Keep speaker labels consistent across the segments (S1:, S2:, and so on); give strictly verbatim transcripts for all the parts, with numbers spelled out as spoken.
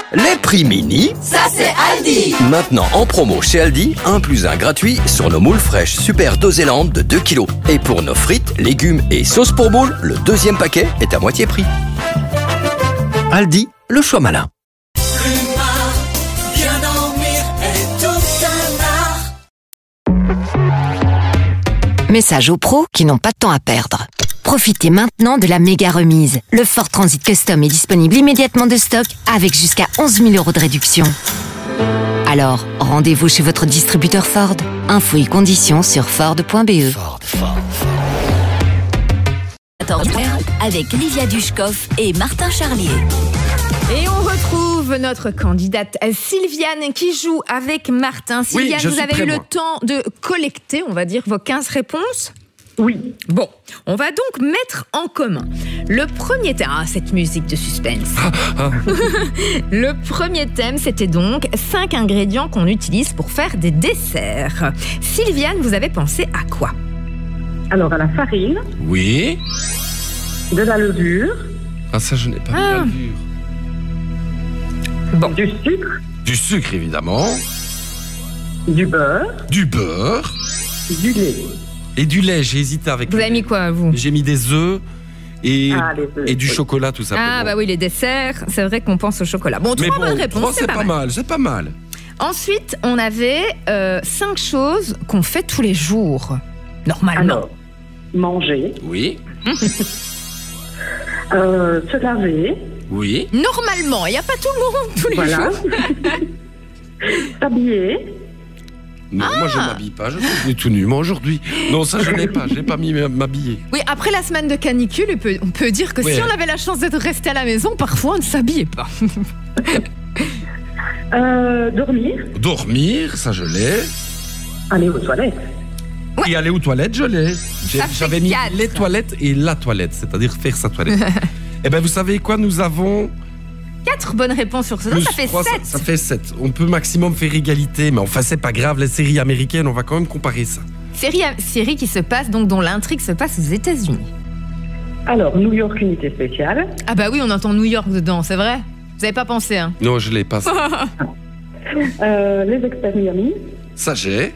S1: Les prix mini,
S2: ça c'est Aldi.
S1: Maintenant en promo chez Aldi, un plus un gratuit sur nos moules fraîches Super Doséland de deux kilos. Et pour nos frites, légumes et sauces pour moules, le deuxième paquet est à moitié prix. Aldi, le choix malin.
S3: Message aux pros qui n'ont pas de temps à perdre. Profitez maintenant de la méga remise. Le Ford Transit Custom est disponible immédiatement de stock avec jusqu'à onze mille euros de réduction. Alors, rendez-vous chez votre distributeur Ford. Infos et conditions sur ford point b e.
S1: Ford, Ford, Ford.
S2: Avec Livia Dushkoff et Martin Charlier.
S4: Et on retrouve notre candidate Sylviane qui joue avec Martin. Sylviane,
S5: oui,
S4: vous avez
S5: prêt,
S4: eu
S5: moi.
S4: le temps de collecter, on va dire, vos quinze réponses?
S6: Oui.
S4: Bon, on va donc mettre en commun le premier thème. Ah, cette musique de suspense. Le premier thème, c'était donc cinq ingrédients qu'on utilise pour faire des desserts. Sylviane, vous avez pensé à quoi?
S6: Alors, à la farine,
S5: Oui.
S6: de la levure,
S5: Ah, ça, je n'ai pas
S4: Ah.
S5: mis la levure.
S6: du sucre,
S5: Du sucre, évidemment.
S6: du beurre,
S5: Du beurre.
S6: du lait.
S5: Et du lait. J'ai hésité avec
S4: Vous
S5: le
S4: avez
S5: lait.
S4: mis quoi, vous?
S5: J'ai mis des œufs et,
S6: Ah, les œufs,
S5: et du
S6: oui.
S5: chocolat, tout simplement.
S4: Ah, bah oui, les desserts, c'est vrai qu'on pense au chocolat. Bon,
S5: Mais
S4: trois
S5: bon,
S4: bonnes réponses,
S5: trois,
S4: c'est
S5: c'est
S4: pas,
S5: pas
S4: mal.
S5: mal. C'est pas mal.
S4: Ensuite, on avait euh, cinq choses qu'on fait tous les jours, normalement.
S6: Alors, manger,
S5: Oui.
S6: euh, se laver,
S5: Oui.
S4: Normalement, il n'y a pas tout le monde tous les
S6: voilà,
S4: jours.
S6: s'habiller,
S5: Non, moi, je m'habille pas. Je suis venu tout nu, moi, aujourd'hui. Non, ça, je n'ai pas. J'ai pas mis m'habiller.
S4: Oui, après la semaine de canicule, on peut, on peut dire que
S5: Ouais.
S4: si on avait la chance d'être resté à la maison, parfois on ne s'habillait pas.
S6: euh, dormir,
S5: Dormir, ça, je l'ai.
S6: aller aux toilettes.
S5: Et aller aux toilettes, je l'ai. J'ai-
S4: Ça fait
S5: J'avais mis
S4: quatre.
S5: les toilettes et la toilette, c'est-à-dire faire sa toilette. Eh bien, vous savez quoi, nous avons
S4: Quatre bonnes réponses sur ce.
S5: plus
S4: Ça fait
S5: trois,
S4: sept.
S5: Ça, ça fait sept. On peut maximum faire égalité, mais enfin, c'est pas grave. Les séries américaines, on va quand même comparer ça.
S4: Série, série qui se passe, donc dont l'intrigue se passe aux États-Unis.
S6: Alors, New York, unité spéciale,
S4: Ah bah oui, on entend New York dedans, c'est vrai. Vous avez pas pensé, hein?
S5: Non, je l'ai pas. Ça,
S6: euh, les experts Miami,
S5: Ça, j'ai.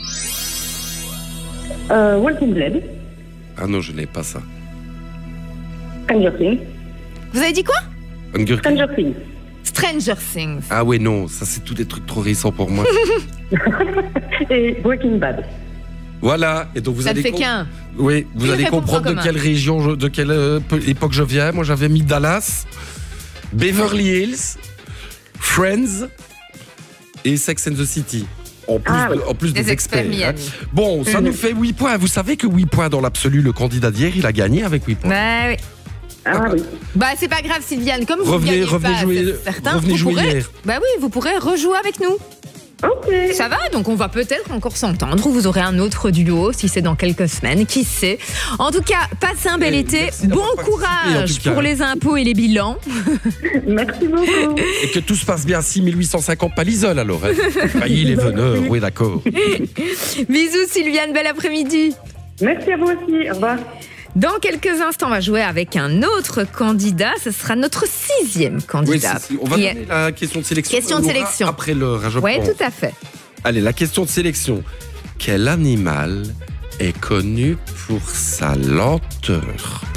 S6: euh, Walking Dead,
S5: Ah non, je n'ai pas ça.
S6: Stranger Things,
S4: Vous avez dit quoi?
S5: Hunger Games.
S6: Stranger Things,
S4: Stranger Things.
S5: Ah ouais, non, ça, c'est tous des trucs trop récents pour moi.
S6: et Breaking Bad.
S5: Voilà. Et donc, vous
S4: Ça ne
S5: allez
S4: fait
S5: com-
S4: qu'un.
S5: Oui, vous
S4: Une
S5: allez
S4: réponse
S5: comprendre
S4: en
S5: de
S4: commun.
S5: quelle région, je- de quelle euh, pe- époque je viens. Moi, j'avais mis Dallas, Beverly Hills, Friends et Sex and the City. En plus,
S6: Ah
S5: de-
S6: oui.
S5: en plus des,
S4: Des experts
S5: experts.
S4: Miami.
S5: hein. Bon, ça
S6: Mhm.
S5: nous fait huit points. Vous savez que huit points dans l'absolu, le candidat d'hier, il a gagné avec huit points.
S4: Bah oui.
S6: Ah oui.
S4: Bah c'est pas grave, Sylviane, comme vous
S5: Revenez-
S4: gagnez
S5: revenez
S4: pas,
S5: jouer-
S4: c'est certain,
S5: revenez
S4: vous
S5: jouer
S4: pourrez,
S5: hier.
S4: bah oui, vous pourrez rejouer avec nous.
S6: Ok.
S4: Ça va, donc on va peut-être encore s'entendre, ou vous aurez un autre duo si c'est dans quelques semaines, qui sait. En tout cas, passez un bel
S5: Eh,
S4: été,
S5: merci
S4: bon
S5: d'avoir participé, en
S4: courage
S5: tout cas.
S4: pour les impôts et les bilans.
S6: Merci beaucoup.
S5: Et que tout se passe bien à six mille huit cent cinquante Palisol, alors. Hein. Failli les veneurs, oui, d'accord.
S4: Bisous Sylviane, bel après-midi.
S6: Merci à vous aussi. Au revoir.
S4: Dans quelques instants, on va jouer avec un autre candidat, ce sera notre sixième
S5: Oui,
S4: candidat.
S5: c'est- c'est- on va
S4: Qui est-
S5: donner la question de sélection.
S4: Question de
S5: On aura
S4: sélection.
S5: Après l'heure, hein, je
S4: Ouais,
S5: pense.
S4: tout à fait.
S5: Allez, la question de sélection. Quel animal est connu pour sa lenteur?